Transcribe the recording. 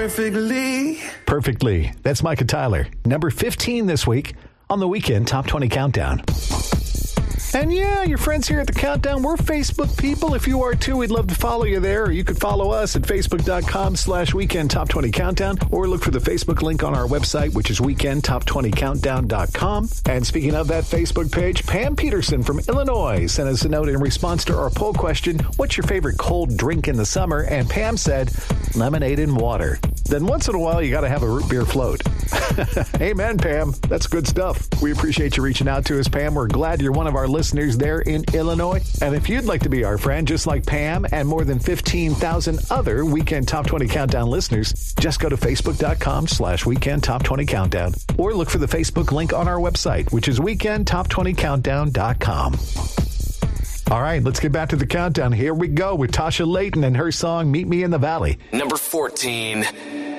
perfectly. Perfectly. That's Micah Tyler. Number 15 this week on the Weekend Top 20 Countdown. And yeah, your friends here at the Countdown, we're Facebook people. If you are too, we'd love to follow you there. Or you could follow us at facebook.com/Weekend Top 20 Countdown, or look for the Facebook link on our website, which is weekendtop20countdown.com. And speaking of that Facebook page, Pam Peterson from Illinois sent us a note in response to our poll question, what's your favorite cold drink in the summer? And Pam said, lemonade and water. Then once in a while, you got to have a root beer float. Amen, Pam. That's good stuff. We appreciate you reaching out to us, Pam. We're glad you're one of our listeners there in Illinois. And if you'd like to be our friend, just like Pam and more than 15,000 other Weekend Top 20 Countdown listeners, just go to facebook.com/Weekend Top 20 Countdown, or look for the Facebook link on our website, which is weekendtop20countdown.com. All right, let's get back to the countdown. Here we go with Tasha Layton and her song, Meet Me in the Valley. Number 14.